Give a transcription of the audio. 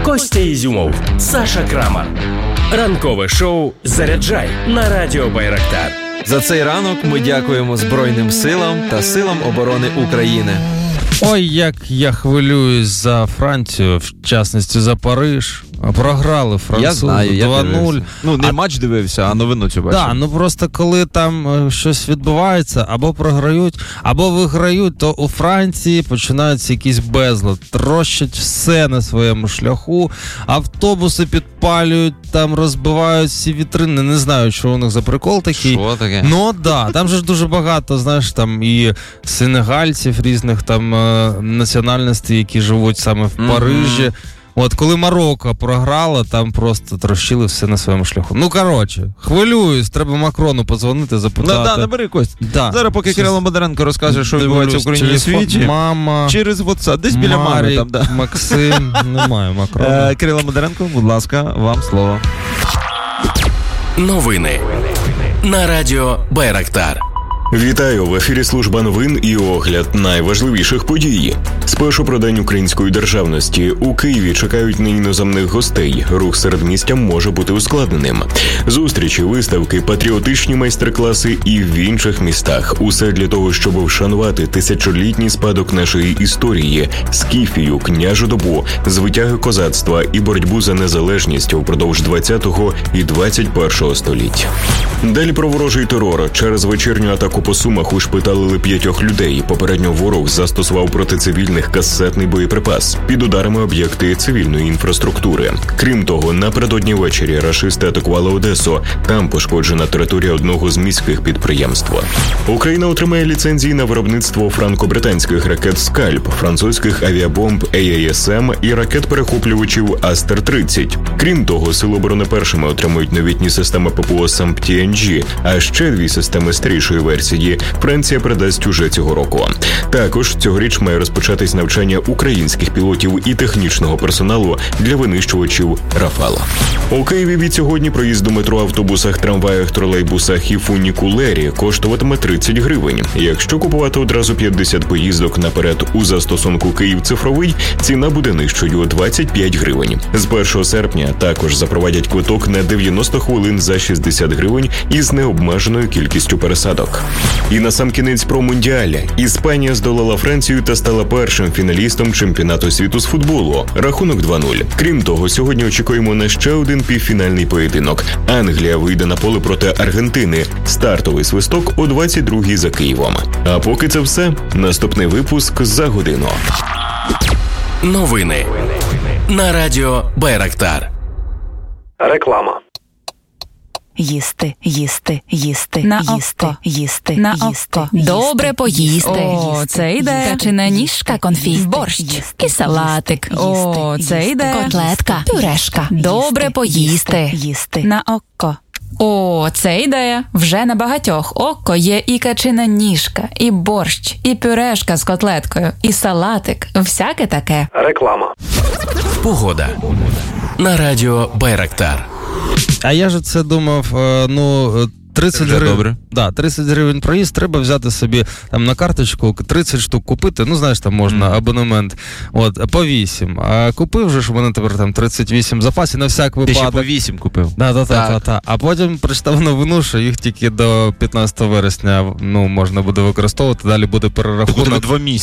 Костя Ізюмов, Саша Крамар. Ранкове шоу «Заряджай» на Радіо Байрактар. За цей ранок ми дякуємо Збройним силам та силам оборони України. Ой, як я хвилююсь за Францію, в частності за Париж. Програли французи 2-0. Ну, не матч дивився, а новину цю бачив. Так, ну просто коли там щось відбувається, або програють, або виграють, то у Франції починаються якісь безлад. Трощать все на своєму шляху, автобуси підпалюють, там розбивають всі вітрини. Не знаю, що у них за прикол такий. Що таке? Ну, да, там же ж дуже багато, знаєш, там і сенегальців різних там національностей, які живуть саме в Парижі. От, коли Марокко програла, там просто трощили все на своєму шляху. Ну, коротше, хвилююсь, треба Макрону подзвонити, запитати. Набери, Кость. Да. Зараз, поки Кирило Бондаренко розкаже, що відбувається в Україні і світі. Мама, через WhatsApp, десь біля мами там, да. Максим, немає Макрона. Кирило Бондаренко, будь ласка, вам слово. Новини на Радіо Байрактар. Вітаю! В ефірі служба новин і огляд найважливіших подій. Спершу про День української державності. У Києві чекають на іноземних гостей. Рух середмістя може бути ускладненим. Зустрічі, виставки, патріотичні майстер-класи і в інших містах. Усе для того, щоб вшанувати тисячолітній спадок нашої історії, скіфію, княжу добу, звитяги козацтва і боротьбу за незалежність упродовж 20-го і 21-го століть. Далі про ворожий терор. Через вечірню атаку по Сумах ушпиталили 5 людей. Попередньо ворог застосував проти цивільних касетний боєприпас. Під ударами об'єкти цивільної інфраструктури. Крім того, напередодні ввечері рашисти атакували Одесу. Там пошкоджена територія одного з міських підприємств. Україна отримає ліцензії на виробництво франко-британських ракет «Скальп», французьких авіабомб AASM і ракет-перехоплювачів Астер-30. Крім того, Сили оборони першими отримують новітні системи ППО САМП-ТНГ, а ще 2 системи старішої версії Франція передасть уже цього року. Також цьогоріч має розпочатись навчання українських пілотів і технічного персоналу для винищувачів «Рафал». У Києві від сьогодні проїзд до метро, автобусах, трамваях, тролейбусах і фунікулері коштуватиме 30 гривень. Якщо купувати одразу 50 поїздок наперед у застосунку «Київ цифровий», ціна буде нижчою – 25 гривень. З 1 серпня також запровадять квиток на 90 хвилин за 60 гривень із необмеженою кількістю пересадок. І насамкінець про Мундіаль. Іспанія здолала Францію та стала першим фіналістом чемпіонату світу з футболу. Рахунок 2-0. Крім того, сьогодні очікуємо на ще один півфінальний поєдинок. Англія вийде на поле проти Аргентини. Стартовий свисток о 22-й за Києвом. А поки це все, наступний випуск за годину. Новини на Радіо Байрактар. Реклама. Їсти, їсти, їсти, на їсти, око. їсти, На їсти, око. їсти, Добре поїсти. О, це йде. Качина ніжка, конфіт, борщ, і салатик. О, це йде. Котлетка, пюрешка. Добре поїсти. Їсти. На око. О, це ідея. Вже на багатьох око є і качина ніжка, і борщ, і пюрешка з котлеткою, і салатик. Всяке таке. Реклама. Погода на Радіо Байрактар. А я ж це думав, 30 гривень. Добре. Да, 30 гривень проїзд, треба взяти собі там на карточку 30 штук купити, ну знаєш, там можна абонемент, от, по 8. А купив же ж, у мене тепер там 38 запасів на всяк випадок. Ти ще по 8 купив? Да. А потім прочитав новину, що їх тільки до 15 вересня можна буде використовувати, далі буде перерахунок. Буде 2 місяці.